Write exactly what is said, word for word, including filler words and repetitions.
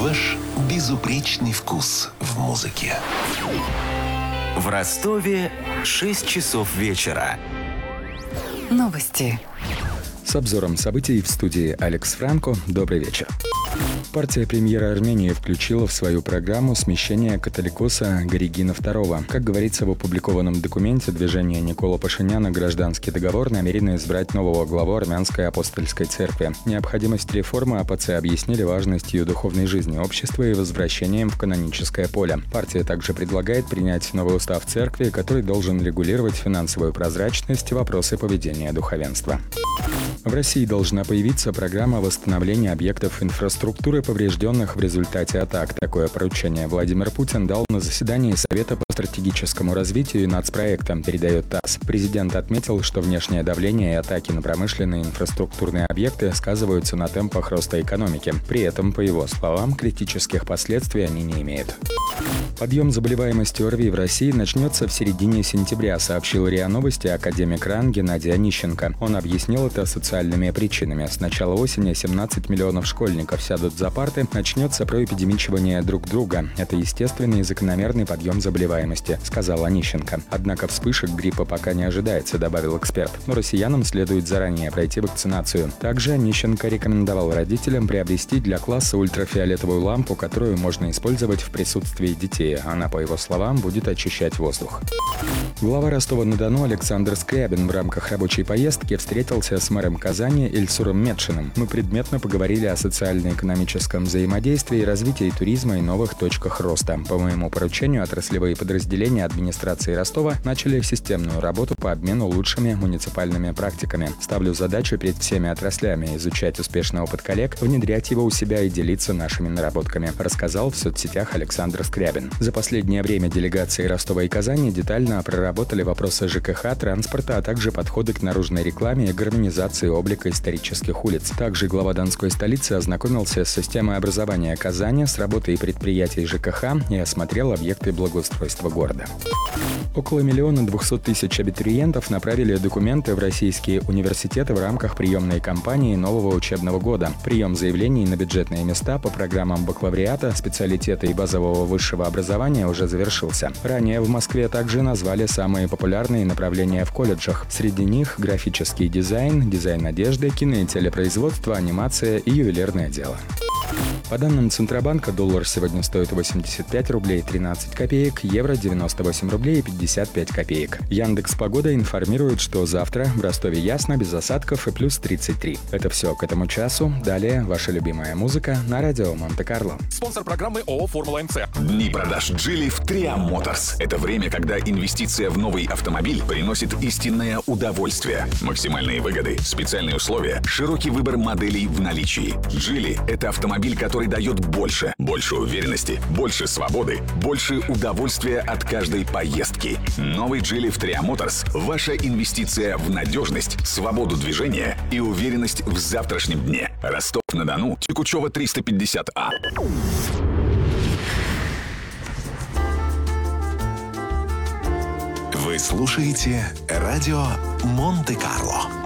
Ваш безупречный вкус в музыке. В Ростове шесть часов вечера. Новости. С обзором событий в студии Алекс Франко. Добрый вечер. Партия премьера Армении включила в свою программу смещение католикоса Горегина второго. Как говорится в опубликованном документе, движение Никола Пашиняна «Гражданский договор» намерено избрать нового главу Армянской апостольской церкви. Необходимость реформы АПЦ объяснили важностью духовной жизни общества и возвращением в каноническое поле. Партия также предлагает принять новый устав церкви, который должен регулировать финансовую прозрачность и вопросы поведения духовенства. В России должна появиться программа восстановления объектов инфраструктуры, поврежденных в результате атак. Такое поручение Владимир Путин дал на заседании Совета по стратегическому развитию и нацпроектам, передает ТАСС. Президент отметил, что внешнее давление и атаки на промышленные инфраструктурные объекты сказываются на темпах роста экономики. При этом, по его словам, критических последствий они не имеют. Подъем заболеваемости ОРВИ в России начнется в середине сентября, сообщил РИА Новости академик РАН Геннадий Онищенко. Он объяснил это социальными причинами. С начала осени семнадцать миллионов школьников сядут за парты, начнется проэпидемичивание друг друга. Это естественный и закономерный подъем заболеваемости, сказал Онищенко. Однако вспышек гриппа пока не ожидается, добавил эксперт. Но россиянам следует заранее пройти вакцинацию. Также Онищенко рекомендовал родителям приобрести для класса ультрафиолетовую лампу, которую можно использовать в присутствии детей. Она, по его словам, будет очищать воздух. Глава Ростова-на-Дону Александр Скрябин в рамках рабочей поездки встретился с мэром Казани Ильсуром Метшиным. Мы предметно поговорили о социально-экономическом взаимодействии, развитии туризма и новых точках роста. По моему поручению отраслевые подразделения администрации Ростова начали системную работу по обмену лучшими муниципальными практиками. Ставлю задачу перед всеми отраслями изучать успешный опыт коллег, внедрять его у себя и делиться нашими наработками, рассказал в соцсетях Александр Скрябин. За последнее время делегации Ростова и Казани детально проработали вопросы ЖКХ, транспорта, а также подходы к наружной рекламе и гармонизации облика исторических улиц. Также глава Донской столицы ознакомился с системой образования Казани, с работой предприятий ЖКХ и осмотрел объекты благоустройства города. Около миллиона двухсот тысяч абитуриентов направили документы в российские университеты в рамках приемной кампании нового учебного года. Прием заявлений на бюджетные места по программам бакалавриата, специалитета и базового высшего образования уже завершился. Ранее в Москве также назвали самые популярные направления в колледжах. Среди них графический дизайн, дизайн одежды, кино и телепроизводство, анимация и ювелирное дело. По данным Центробанка, доллар сегодня стоит восемьдесят пять рублей тринадцать копеек, евро девяносто восемь рублей пятьдесят пять копеек. Яндекс.Погода информирует, что завтра в Ростове ясно, без осадков и плюс тридцать три. Это все к этому часу. Далее ваша любимая музыка на радио Монте-Карло. Спонсор программы ООО «Формула МЦ». Дни продаж Geely в Триам Моторс. Это время, когда инвестиция в новый автомобиль приносит истинное удовольствие. Максимальные выгоды, специальные условия, широкий выбор моделей в наличии. Geely – это автомобиль, который дает больше. Больше уверенности, больше свободы, больше удовольствия от каждой поездки. Новый Geely в Триам Моторс – ваша инвестиция в надежность, свободу движения и уверенность в завтрашнем дне. Ростов-на-Дону, Текучева триста пятьдесят А. Вы слушаете радио Монте-Карло.